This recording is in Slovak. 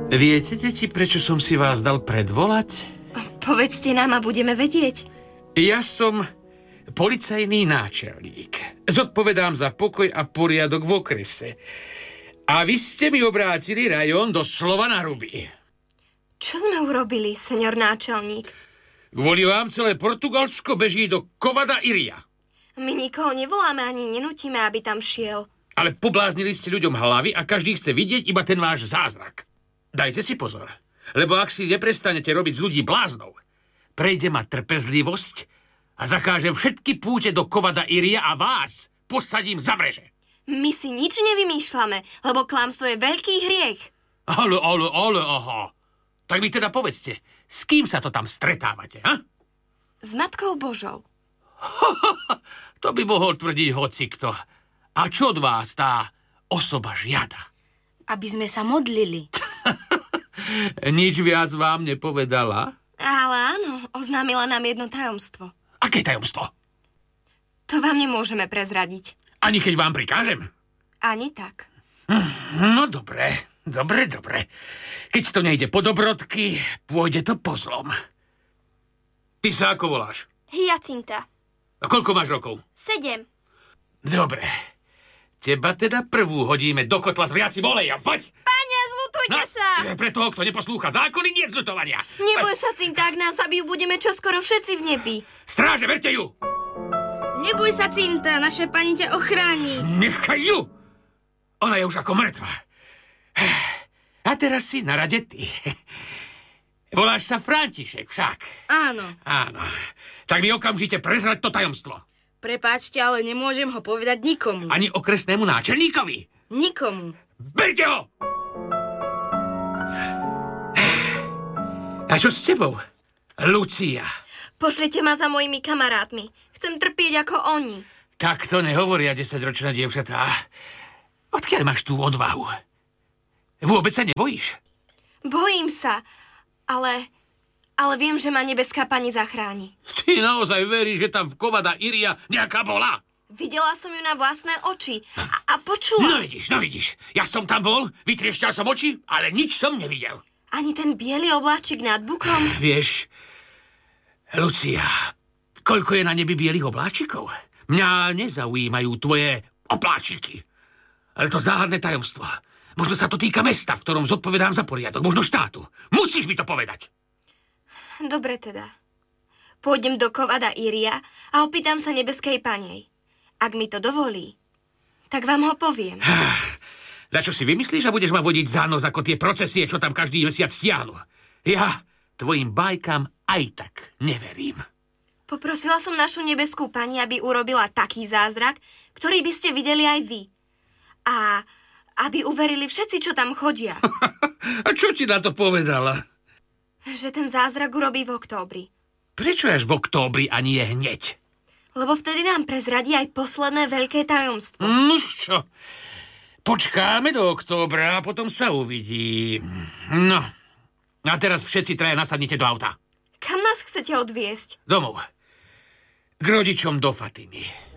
Viete, deti, prečo som si vás dal predvolať? Povedzte nám a budeme vedieť. Ja som policajný náčelník. Zodpovedám za pokoj a poriadok v okrese. A vy ste mi obrátili rajón doslova na ruby. Čo sme urobili, senior náčelník? Kvôli vám celé Portugalsko beží do Cova da Iria. My nikoho nevoláme ani nenutíme, aby tam šiel. Ale pobláznili ste ľuďom hlavy a každý chce vidieť iba ten váš zázrak. Dajte si pozor, lebo ak si neprestanete robiť z ľudí bláznov, prejde ma trpezlivosť a zakážem všetky púte do Cova da Iria a vás posadím za mreže. My si nič nevymýšľame, lebo klamstvo je veľký hriech. Ale, aha. Tak mi teda povedzte, s kým sa to tam stretávate, ha? S Matkou Božou. To by mohol tvrdiť hocikto. A čo od vás tá osoba žiada? Aby sme sa modlili. Nič viac vám nepovedala? Ale áno, oznámila nám jedno tajomstvo. Aké tajomstvo? To vám nemôžeme prezradiť. Ani keď vám prikážem? Ani tak. No dobre. Keď to nejde po dobrodky, pôjde to po zlom. Ty sa ako voláš? Hyacinta. A koľko máš rokov? 7. Dobre. Teba teda prvú hodíme do kotla s vriacim olejom. Poď! Pane, zľutujte sa! Pre toho, kto neposlúcha zákony, nie zľutovania. Neboj sa, Cinta, ak nás zabijú, budeme čoskoro všetci v nebi. Stráže, verte ju! Neboj sa, Cinta, naša pani ťa ochráni. Nechaj ju! Ona je už ako mŕtva. A teraz si na rade ty. Voláš sa František však. Áno. Áno. Tak mi okamžite prezrať to tajomstvo. Prepáčte, ale nemôžem ho povedať nikomu. Ani okresnému náčelníkovi? Nikomu. Berte ho! A čo s tebou, Lucia? Pošlite ma za mojimi kamarátmi. Chcem trpieť ako oni. Tak to nehovoria 10-ročné dievčatá. Odkiaľ máš tú odvahu? Vôbec sa nebojíš? Bojím sa, ale viem, že ma nebeská pani zachráni. Ty naozaj veríš, že tam v Cova da Iria nejaká bola? Videla som ju na vlastné oči a počula. No vidíš. Ja som tam bol, vytriešťal som oči, ale nič som nevidel. Ani ten biely obláčik nad bukom. Vieš, Lucia, koľko je na nebi bielých obláčikov? Mňa nezaujímajú tvoje obláčiky. Ale to záhadné tajomstvo. Možno sa to týka mesta, v ktorom zodpovedám za poriadok. Možno štátu. Musíš mi to povedať. Dobre teda. Pôjdem do Cova da Iria a opýtam sa nebeskej panej. Ak mi to dovolí, tak vám ho poviem. Dačo si vymyslíš a budeš ma vodiť za nos ako tie procesie, čo tam každý mesiac stiahnu? Ja tvojim bajkám aj tak neverím. Poprosila som našu nebeskú pani, aby urobila taký zázrak, ktorý by ste videli aj vy. A aby uverili všetci, čo tam chodia. A čo ti na to povedala? Že ten zázrak urobí v októbri. Prečo až v októbri a nie hneď? Lebo vtedy nám prezradí aj posledné veľké tajomstvo. Nož čo? Počkáme do októbra a potom sa uvidí. No. A teraz všetci traja nasadnite do auta. Kam nás chcete odviesť? Domov. K rodičom do Fatimy.